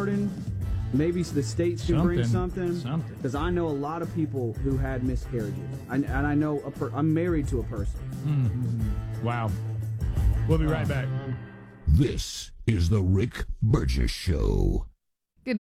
pardon. Maybe the states can bring something. Something. Because I know a lot of people who had miscarriages. And I know I'm married to a person. Mm-hmm. Wow. We'll be right back. This is the Rick Burgess Show.